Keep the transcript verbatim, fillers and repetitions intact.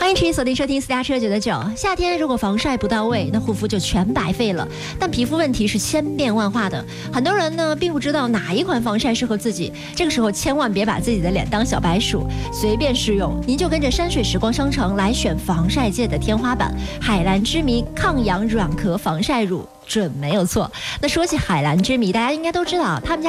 欢迎持续锁定收听私家车九九九。夏天如果防晒不到位，那护肤就全白费了。但皮肤问题是千变万化的，很多人呢并不知道哪一款防晒适合自己。这个时候千万别把自己的脸当小白鼠，随便试用。您就跟着山水时光商城来选防晒界的天花板——海蓝之谜抗氧软壳防晒乳。准没有错。那说起海蓝之谜，大家应该都知道，他们家